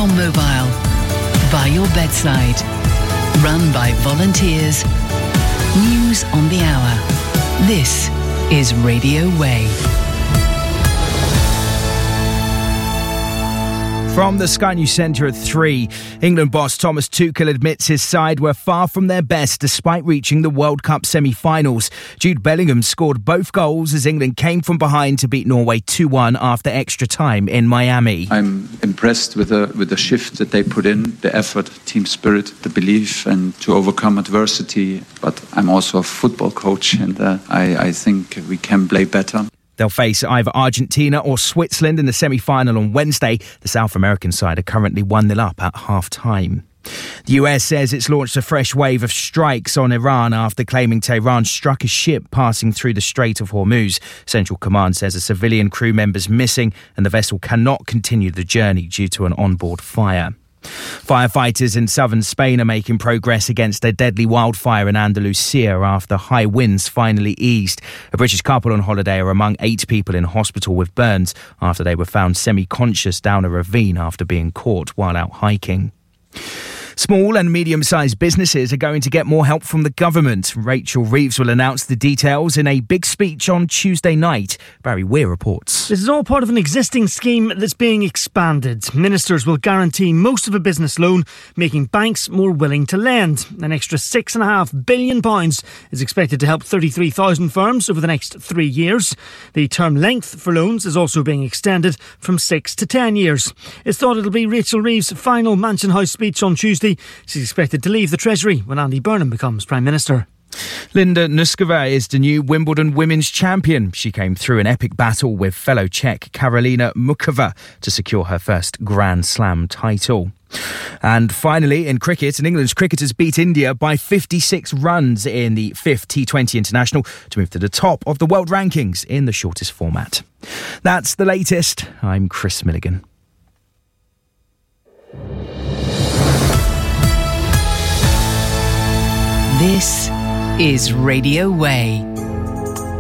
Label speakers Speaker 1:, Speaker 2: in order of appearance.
Speaker 1: your mobile, by your bedside, run by volunteers. News on the hour. This is Radio Way.
Speaker 2: From the Sky News Centre at 3, England boss Thomas Tuchel admits his side were far from their best despite reaching the World Cup semi-finals. Jude Bellingham scored both goals as England came from behind to beat Norway 2-1 after extra time in Miami.
Speaker 3: I'm impressed with the shift that they put in, the effort, team spirit, the belief, and to overcome adversity. But I'm also a football coach, and I think we can play better.
Speaker 2: They'll face either Argentina or Switzerland in the semi-final on Wednesday. The South American side are currently 1-0 up at half-time. The US says it's launched a fresh wave of strikes on Iran after claiming Tehran struck a ship passing through the Strait of Hormuz. Central Command says a civilian crew member's missing and the vessel cannot continue the journey due to an onboard fire. Firefighters in southern Spain are making progress against a deadly wildfire in Andalusia after high winds finally eased. A British couple on holiday are among 8 people in hospital with burns after they were found semi-conscious down a ravine after being caught while out hiking. Small and medium-sized businesses are going to get more help from the government. Rachel Reeves will announce the details in a big speech on Tuesday night. Barry Weir reports.
Speaker 4: This is all part of an existing scheme that's being expanded. Ministers will guarantee most of a business loan, making banks more willing to lend. An extra £6.5 billion is expected to help 33,000 firms over the next 3 years. The term length for loans is also being extended from 6 to 10 years. It's thought it'll be Rachel Reeves' final Mansion House speech on Tuesday. She's expected to leave the Treasury when Andy Burnham becomes Prime Minister.
Speaker 2: Linda Noskova is the new Wimbledon women's champion. She came through an epic battle with fellow Czech Karolina Mukova to secure her first Grand Slam title. And finally, in cricket, England's cricketers beat India by 56 runs in the 5th T20 International to move to the top of the world rankings in the shortest format. That's the latest. I'm Chris Milligan.
Speaker 1: This is Radio Way.